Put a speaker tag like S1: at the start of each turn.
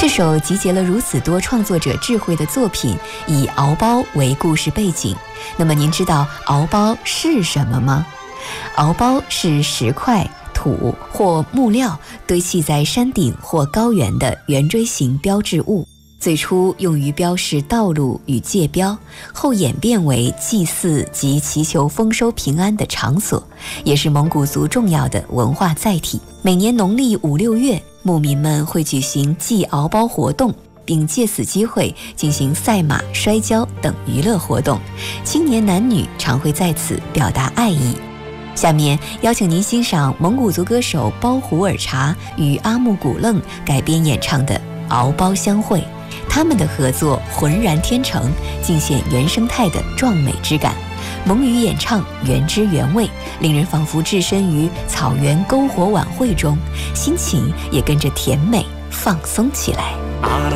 S1: 这首集结了如此多创作者智慧的作品，以敖包为故事背景。那么您知道敖包是什么吗？敖包是石块、土或木料堆砌在山顶或高原的圆锥形标志物，最初用于标示道路与界标，后演变为祭祀及祈求丰收平安的场所，也是蒙古族重要的文化载体。每年农历5、6月，牧民们会举行祭敖包活动，并借此机会进行赛马、摔跤等娱乐活动，青年男女常会在此表达爱意。下面邀请您欣赏蒙古族歌手包胡尔察与阿木古楞改编演唱的《敖包相会》，他们的合作浑然天成，尽显原生态的壮美之感。蒙语演唱原汁原味，令人仿佛置身于草原篝火晚会中，心情也跟着甜美放松起来。